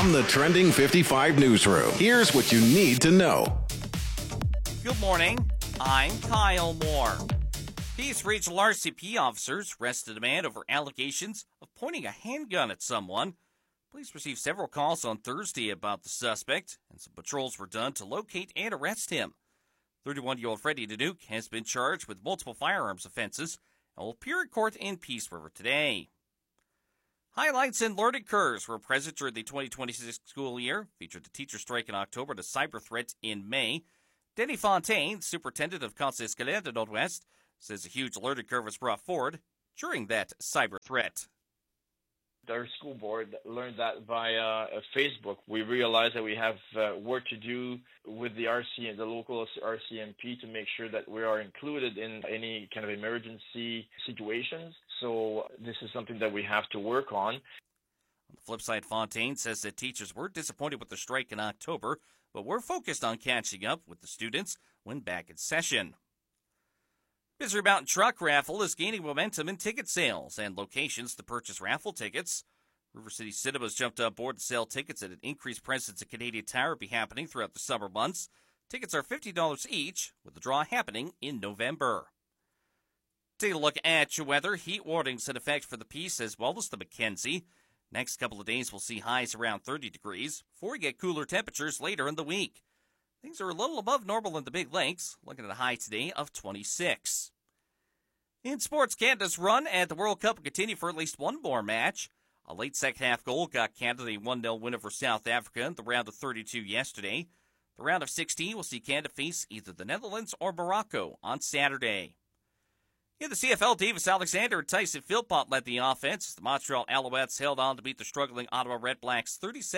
From the Trending 55 newsroom, here's what you need to know. Good morning. I'm Kyle Moore. Peace Regional RCP officers arrested a man over allegations of pointing a handgun at someone. Police received several calls on Thursday about the suspect, and some patrols were done to locate and arrest him. 31-year-old Freddie Daduke has been charged with multiple firearms offenses and will appear in court in Peace River today. Highlights and learning curves were present during the 2026 school year, featured the teacher strike in October and a cyber threat in May. Denny Fontaine, superintendent of Conseil Scolaire de Nord-Ouest, says a huge learning curve was brought forward during that cyber threat. Our school board learned that via Facebook. We realized that we have work to do with the local RCMP to make sure that we are included in any kind of emergency situations. So this is something that we have to work on. On the flip side, Fontaine says that teachers were disappointed with the strike in October, but were focused on catching up with the students when back in session. Misery Mountain Truck Raffle is gaining momentum in ticket sales and locations to purchase raffle tickets. River City Cinemas jumped on board to sell tickets at an increased presence at Canadian Tire will be happening throughout the summer months. Tickets are $50 each, with the draw happening in November. Take a look at your weather. Heat warnings in effect for the Peace as well as the Mackenzie. Next couple of days we'll see highs around 30 degrees before we get cooler temperatures later in the week. Things are a little above normal in the Big Lakes, looking at a high today of 26. In sports, Canada's run at the World Cup will continue for at least one more match. A late second-half goal got Canada a 1-0 win over South Africa in the round of 32 yesterday. The round of 16 will see Canada face either the Netherlands or Morocco on Saturday. In the CFL, Davis Alexander and Tyson Philpott led the offense. The Montreal Alouettes held on to beat the struggling Ottawa Redblacks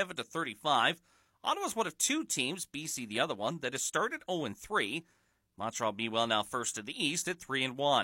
37-35. Ottawa's one of two teams, BC the other one, that has started 0-3. Montreal meanwhile now first in the East at 3-1.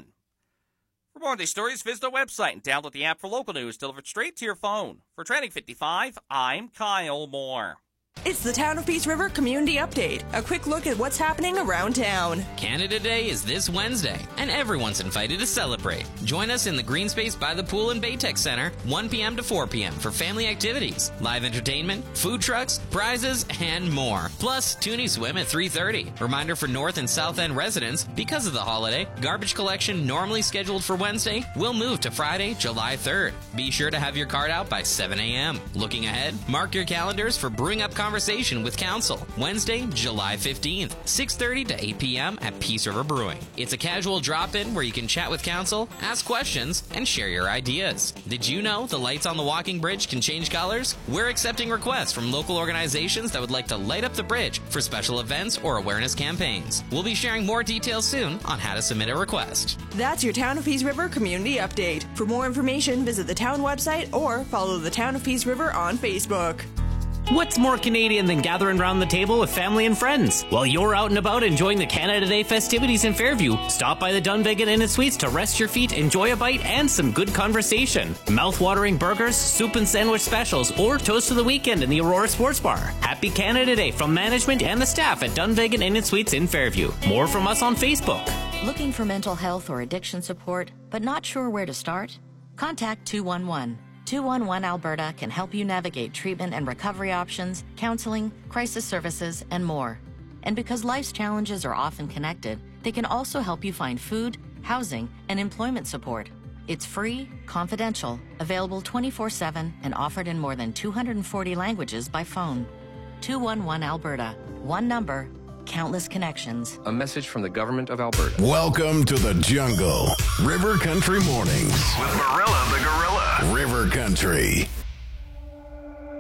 For more on these stories, visit our website and download the app for local news delivered straight to your phone. For Trending 55, I'm Kyle Moore. It's the Town of Peace River Community Update. A quick look at what's happening around town. Canada Day is this Wednesday, and everyone's invited to celebrate. Join us in the green space by the pool and Baytech Center, 1 p.m. to 4 p.m. for family activities, live entertainment, food trucks, prizes, and more. Plus, Toonie Swim at 3:30. Reminder for North and South End residents, because of the holiday, garbage collection normally scheduled for Wednesday will move to Friday, July 3rd. Be sure to have your card out by 7 a.m. Looking ahead, mark your calendars for Brewing Up Conversation with Council, Wednesday, July 15th, 6:30 to 8 p.m. at Peace River Brewing. It's a casual drop-in where you can chat with Council, ask questions, and share your ideas. Did you know the lights on the walking bridge can change colors? We're accepting requests from local organizations that would like to light up the bridge for special events or awareness campaigns. We'll be sharing more details soon on how to submit a request. That's your Town of Peace River Community Update. For more information, visit the town website or follow the Town of Peace River on Facebook. What's more Canadian than gathering around the table with family and friends? While you're out and about enjoying the Canada Day festivities in Fairview, stop by the Dunvegan Inn and Suites to rest your feet, enjoy a bite, and some good conversation. Mouth-watering burgers, soup and sandwich specials, or toast of the weekend in the Aurora Sports Bar. Happy Canada Day from management and the staff at Dunvegan Inn and Suites in Fairview. More from us on Facebook. Looking for mental health or addiction support, but not sure where to start? Contact 211. 211 Alberta can help you navigate treatment and recovery options, counseling, crisis services, and more. And because life's challenges are often connected, they can also help you find food, housing, and employment support. It's free, confidential, available 24/7, and offered in more than 240 languages by phone. 211 Alberta. One number, countless connections. A message from the Government of Alberta. Welcome to the jungle. River Country Mornings. With Marilla the Gorilla. River Country.